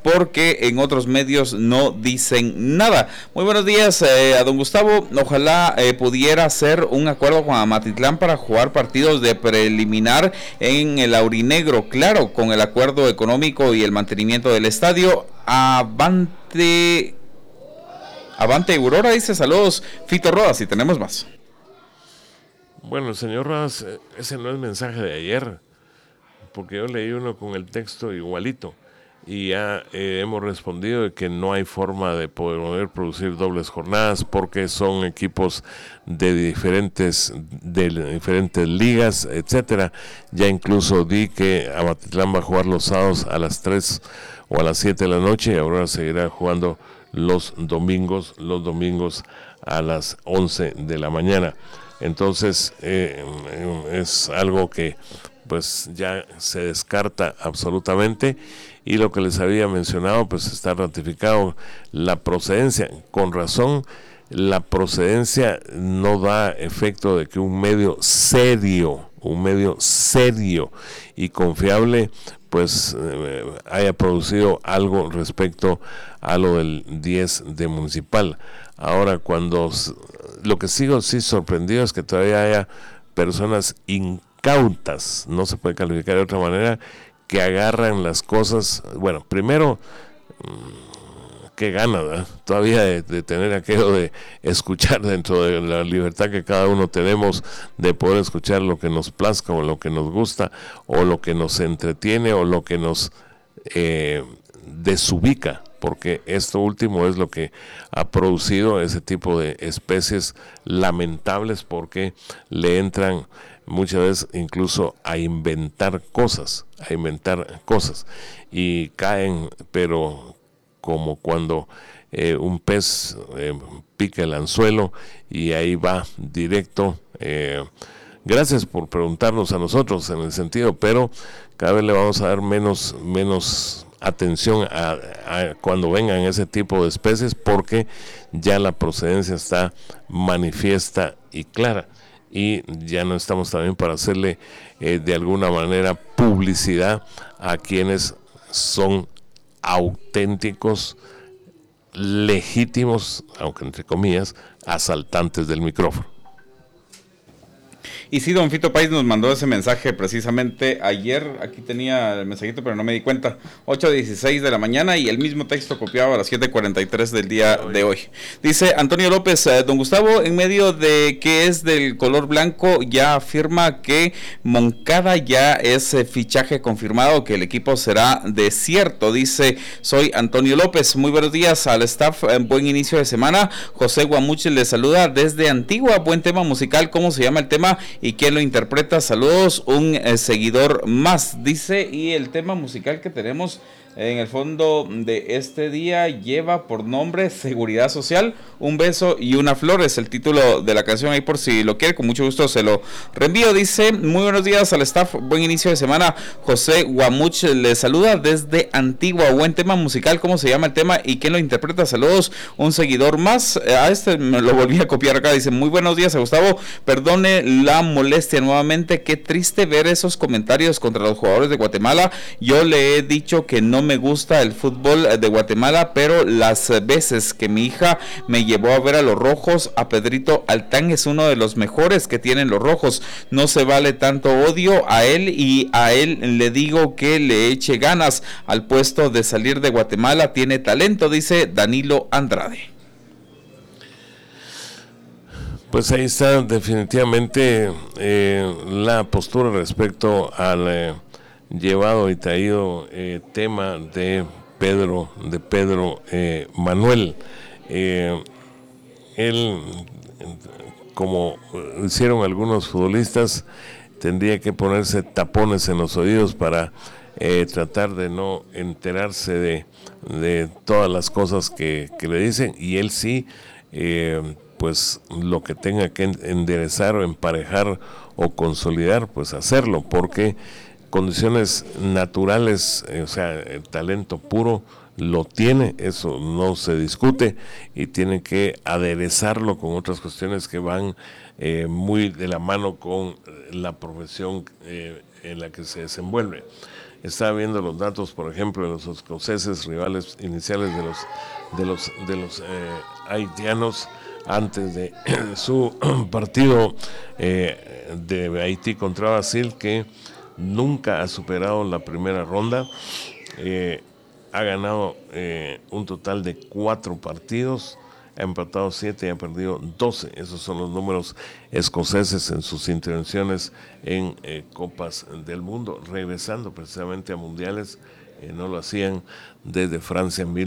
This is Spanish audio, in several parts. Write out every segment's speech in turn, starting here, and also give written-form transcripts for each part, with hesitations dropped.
porque en otros medios no dicen nada. Muy buenos días a don Gustavo. Ojalá pudiera hacer un acuerdo con Amatitlán para jugar partidos de preliminar en el aurinegro, claro, con el acuerdo económico y el mantenimiento del estadio. Avante Aurora, dice, saludos Fito Rodas, y tenemos más. Bueno, señor Rodas, ese no es mensaje de ayer, porque yo leí uno con el texto igualito y ya hemos respondido de que no hay forma de poder producir dobles jornadas porque son equipos de diferentes ligas, etcétera. Ya incluso di que Amatitlán va a jugar los sábados a las 3 o a las 7 de la noche y Aurora seguirá jugando los domingos a las 11 de la mañana. Entonces es algo que pues ya se descarta absolutamente, y lo que les había mencionado pues está ratificado. La procedencia, con razón, la procedencia no da efecto de que un medio serio y confiable pues haya producido algo respecto a lo del 10 de Municipal. Ahora, lo que sigo sí sorprendido es que todavía haya personas incautas, no se puede calificar de otra manera, que agarran las cosas. Bueno, primero, qué gana, ¿verdad? Todavía de tener aquello de escuchar, dentro de la libertad que cada uno tenemos de poder escuchar lo que nos plazca o lo que nos gusta o lo que nos entretiene o lo que nos desubica, porque esto último es lo que ha producido ese tipo de especies lamentables, porque le entran muchas veces incluso a inventar cosas y caen, pero como cuando un pez pica el anzuelo y ahí va directo. Gracias por preguntarnos a nosotros en el sentido, pero cada vez le vamos a dar menos atención a cuando vengan ese tipo de especies, porque ya la procedencia está manifiesta y clara, y ya no estamos también para hacerle de alguna manera publicidad a quienes son auténticos, legítimos, aunque entre comillas, asaltantes del micrófono. Y sí, don Fito Páez nos mandó ese mensaje precisamente ayer. Aquí tenía el mensajito, pero no me di cuenta. 8:16 de la mañana, y el mismo texto copiado a las 7:43 del día de hoy. Dice Antonio López, don Gustavo, en medio de que es del color blanco, ya afirma que Moncada ya es fichaje confirmado, que el equipo será desierto. Dice, soy Antonio López. Muy buenos días al staff, buen inicio de semana. José Guamuche le saluda desde Antigua. Buen tema musical, ¿cómo se llama el tema y quién lo interpreta? Saludos, un seguidor más, dice. Y el tema musical que tenemos en el fondo de este día lleva por nombre Seguridad Social, un beso y una flor, es el título de la canción. Ahí por si lo quiere, con mucho gusto se lo reenvío. Dice, muy buenos días al staff, buen inicio de semana. José Guamuch le saluda desde Antigua. Buen tema musical, ¿cómo se llama el tema y quién lo interpreta? Saludos, un seguidor más. A este me lo volví a copiar acá. Dice, muy buenos días a Gustavo, perdone la molestia nuevamente, qué triste ver esos comentarios contra los jugadores de Guatemala. Yo le he dicho que no me gusta el fútbol de Guatemala, pero las veces que mi hija me llevó a ver a los rojos, a Pedrito Altán es uno de los mejores que tienen los rojos. No se vale tanto odio a él, y a él le digo que le eche ganas al puesto de salir de Guatemala, tiene talento, dice Danilo Andrade. Pues ahí está definitivamente la postura respecto al llevado y traído tema de Pedro Manuel. Él, como hicieron algunos futbolistas, tendría que ponerse tapones en los oídos para tratar de no enterarse de todas las cosas que le dicen, y él sí, pues lo que tenga que enderezar o emparejar o consolidar, pues hacerlo, porque condiciones naturales, o sea, el talento puro lo tiene, eso no se discute, y tiene que aderezarlo con otras cuestiones que van muy de la mano con la profesión en la que se desenvuelve. Estaba viendo los datos, por ejemplo, de los escoceses, rivales iniciales de los haitianos antes de su partido de Haití contra Brasil, que nunca ha superado la primera ronda. Ha ganado un total de 4 partidos, ha empatado 7 y ha perdido 12. Esos son los números escoceses en sus intervenciones en Copas del Mundo, regresando precisamente a mundiales. No lo hacían desde Francia en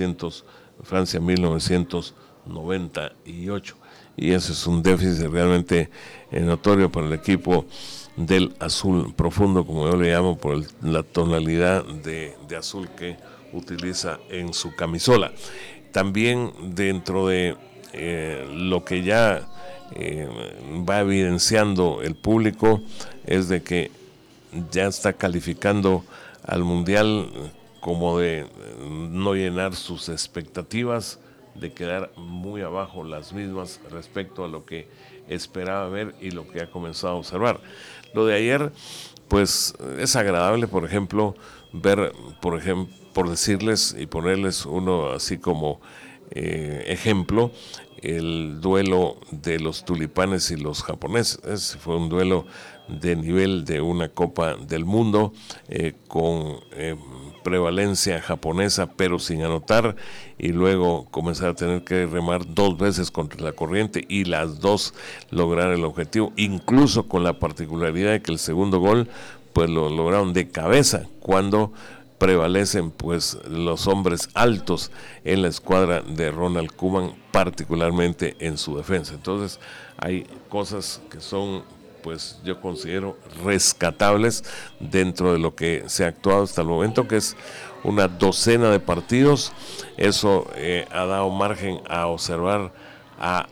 1998. Y ese es un déficit realmente notorio para el equipo del azul profundo, como yo le llamo, por la tonalidad de azul que utiliza en su camisola. También dentro de lo que ya va evidenciando el público es de que ya está calificando al mundial como de no llenar sus expectativas, de quedar muy abajo las mismas respecto a lo que esperaba ver y lo que ha comenzado a observar. Lo de ayer, pues es agradable, por ejemplo, ver, por decirles y ponerles uno así como ejemplo, el duelo de los tulipanes y los japoneses. Ese fue un duelo de nivel de una Copa del Mundo con prevalencia japonesa, pero sin anotar, y luego comenzar a tener que remar 2 veces contra la corriente y las 2 lograr el objetivo, incluso con la particularidad de que el segundo gol pues lo lograron de cabeza, cuando prevalecen pues los hombres altos en la escuadra de Ronald Koeman, particularmente en su defensa. Entonces hay cosas que son, pues yo considero rescatables dentro de lo que se ha actuado hasta el momento, que es una docena de partidos. Eso ha dado margen a observar a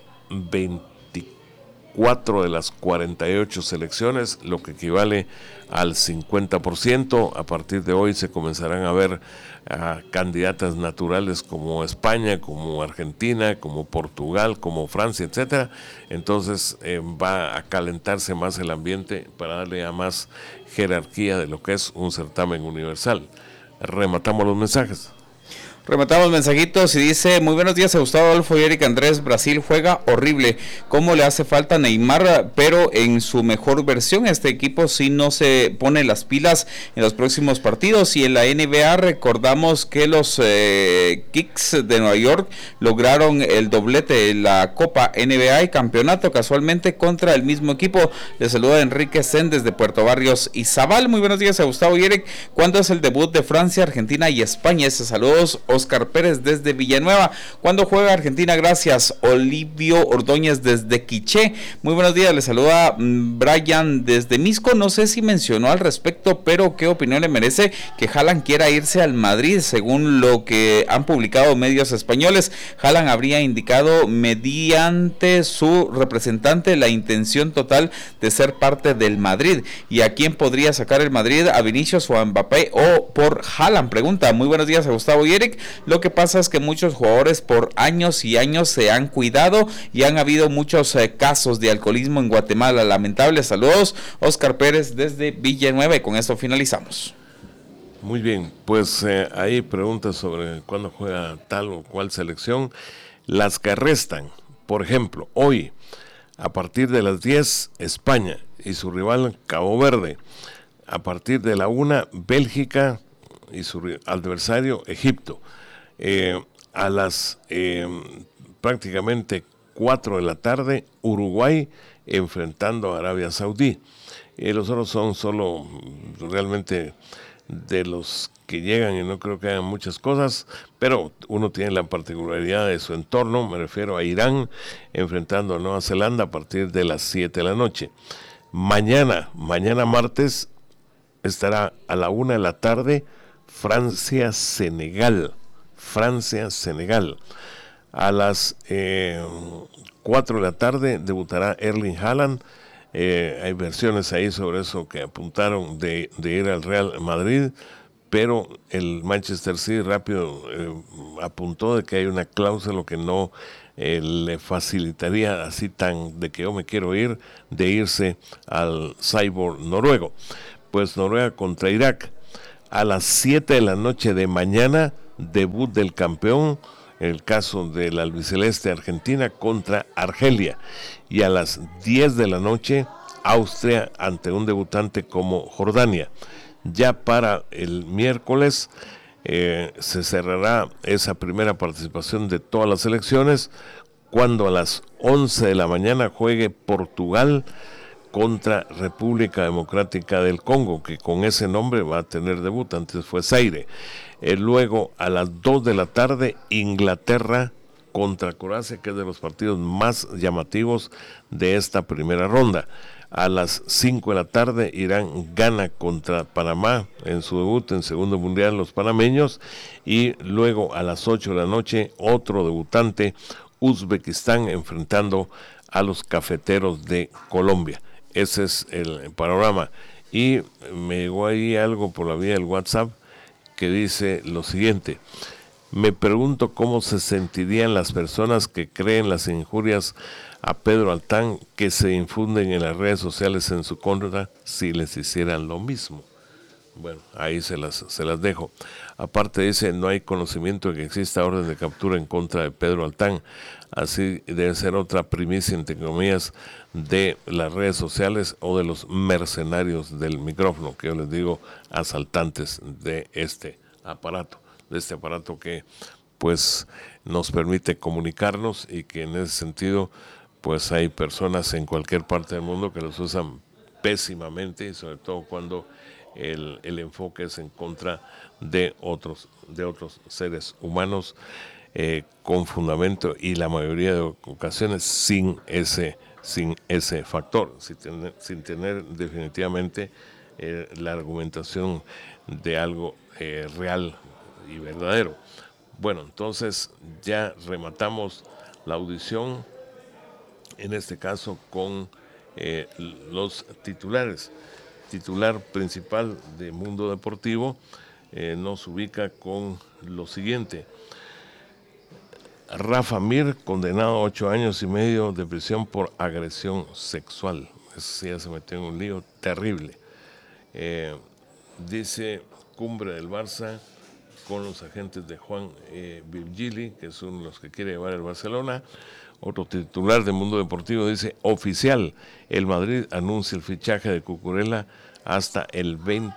24 de las 48 selecciones, lo que equivale al 50%. A partir de hoy se comenzarán a ver candidatas naturales como España, como Argentina, como Portugal, como Francia, etcétera. Entonces va a calentarse más el ambiente para darle a más jerarquía de lo que es un certamen universal. Rematamos los mensajes. Rematamos mensajitos y dice: muy buenos días a Gustavo, Adolfo y Eric Andrés. Brasil juega horrible. ¿Cómo le hace falta Neymar? Pero en su mejor versión, este equipo si no se pone las pilas en los próximos partidos. Y en la NBA recordamos que los Knicks de Nueva York lograron el doblete de la Copa NBA y campeonato casualmente contra el mismo equipo. Les saluda Enrique Sen desde Puerto Barrios y Zabal. Muy buenos días a Gustavo y Eric. ¿Cuándo es el debut de Francia, Argentina y España? Saludos, Oscar Pérez desde Villanueva. ¿Cuándo juega Argentina? Gracias. Olivio Ordóñez desde Quiché. Muy buenos días, le saluda Brian desde Misco. No sé si mencionó al respecto, pero ¿qué opinión le merece que Haaland quiera irse al Madrid? Según lo que han publicado medios españoles, Haaland habría indicado mediante su representante la intención total de ser parte del Madrid. ¿Y a quién podría sacar el Madrid? ¿A Vinicius o a Mbappé o por Haaland? Pregunta. Muy buenos días a Gustavo y Eric. Lo que pasa es que muchos jugadores por años y años se han cuidado y han habido muchos casos de alcoholismo en Guatemala. Lamentables. Saludos, Oscar Pérez desde Villanueva. Y con esto finalizamos. Muy bien, pues hay preguntas sobre cuándo juega tal o cual selección. Las que restan, por ejemplo, hoy, a partir de las 10, España y su rival Cabo Verde. A partir de la 1, Bélgica y su adversario Egipto. A las prácticamente 4 de la tarde, Uruguay enfrentando a Arabia Saudí. Los otros son solo realmente de los que llegan, y no creo que hagan muchas cosas, pero uno tiene la particularidad de su entorno. Me refiero a Irán enfrentando a Nueva Zelanda a partir de las 7 de la noche. Mañana martes, estará a la 1 de la tarde Francia-Senegal. A las 4 de la tarde debutará Erling Haaland. Hay versiones ahí sobre eso que apuntaron de ir al Real Madrid, pero el Manchester City rápido apuntó de que hay una cláusula que no le facilitaría así tan de que yo me quiero ir, de irse al Cyborg noruego. Pues Noruega contra Irak. a las 7 de la noche de mañana, debut del campeón, el caso del albiceleste Argentina contra Argelia. Y a las 10 de la noche, Austria ante un debutante como Jordania. Ya para el miércoles se cerrará esa primera participación de todas las selecciones, cuando a las 11 de la mañana juegue Portugal contra República Democrática del Congo, que con ese nombre va a tener debut, antes fue Zaire. Luego a las 2 de la tarde, Inglaterra contra Croacia, que es de los partidos más llamativos de esta primera ronda. A las 5 de la tarde, Irán gana contra Panamá en su debut en segundo mundial, los panameños. Y luego a las 8 de la noche, otro debutante, Uzbekistán, enfrentando a los cafeteros de Colombia. Ese es el panorama. Y me llegó ahí algo por la vía del WhatsApp que dice lo siguiente: me pregunto cómo se sentirían las personas que creen las injurias a Pedro Altán que se infunden en las redes sociales en su contra si les hicieran lo mismo. Bueno, ahí se las dejo. Aparte dice, no hay conocimiento de que exista orden de captura en contra de Pedro Altán. Así debe ser otra primicia, entre comillas, de las redes sociales o de los mercenarios del micrófono, que yo les digo, asaltantes de este aparato que pues nos permite comunicarnos, y que en ese sentido pues hay personas en cualquier parte del mundo que los usan pésimamente, y sobre todo cuando el enfoque es en contra de otros seres humanos, con fundamento, y la mayoría de ocasiones sin ese factor, sin tener definitivamente la argumentación de algo real y verdadero. Bueno, entonces ya rematamos la audición, en este caso con los titulares. Titular principal de Mundo Deportivo nos ubica con lo siguiente: Rafa Mir, condenado a 8 años y medio de prisión por agresión sexual. Eso ya se metió en un lío terrible. Dice, cumbre del Barça con los agentes de Juan Virgili, que son los que quiere llevar el Barcelona. Otro titular de Mundo Deportivo dice, oficial, el Madrid anuncia el fichaje de Cucurella hasta el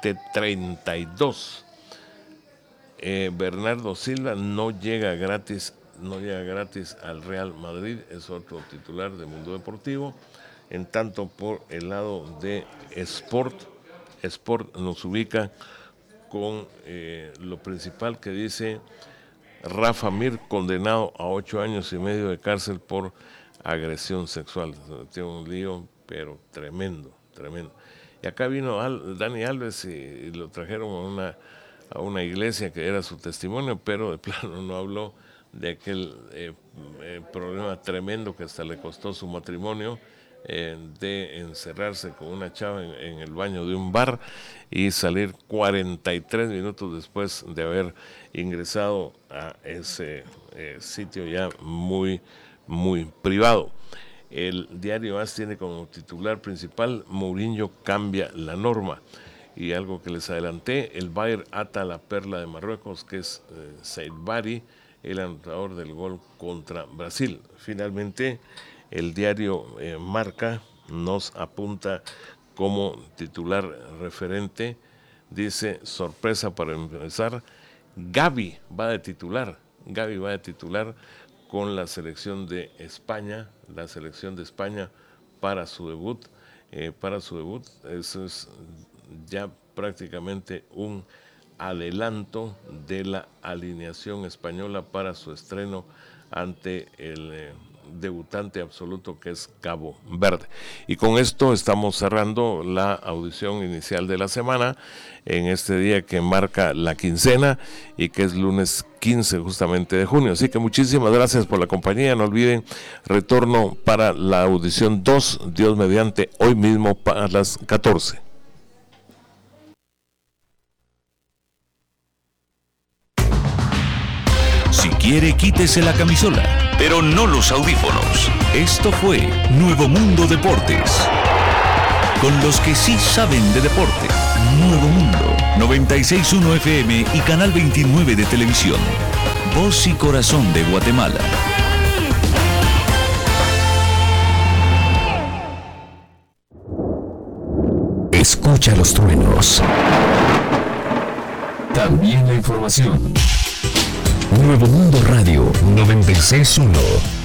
2032. Bernardo Silva no llega gratis al Real Madrid, es otro titular de Mundo Deportivo. En tanto, por el lado de Sport nos ubica con lo principal que dice, Rafa Mir condenado a 8 años y medio de cárcel por agresión sexual. Tiene un lío, pero tremendo. Y acá vino Dani Alves y lo trajeron a una iglesia que era su testimonio, pero de plano no habló de aquel problema tremendo que hasta le costó su matrimonio, de encerrarse con una chava en el baño de un bar y salir 43 minutos después de haber ingresado a ese sitio ya muy, muy privado. El diario AS tiene como titular principal, Mourinho cambia la norma. Y algo que les adelanté, el Bayern ata a la perla de Marruecos, que es Said Bari, el anotador del gol contra Brasil. Finalmente, el diario Marca nos apunta como titular referente, dice, sorpresa para empezar, Gavi va de titular con la selección de España, para su debut. Eso es ya prácticamente un adelanto de la alineación española para su estreno ante el debutante absoluto que es Cabo Verde. Y con esto estamos cerrando la audición inicial de la semana, en este día que marca la quincena y que es lunes 15 justamente de junio. Así que muchísimas gracias por la compañía. No olviden, retorno para la audición 2, Dios mediante, hoy mismo para las 14. Si quiere, quítese la camisola, pero no los audífonos. Esto fue Nuevo Mundo Deportes. Con los que sí saben de deporte. Nuevo Mundo. 96.1 FM y Canal 29 de televisión. Voz y corazón de Guatemala. Escucha los truenos. También la información. Nuevo Mundo Radio 96.1.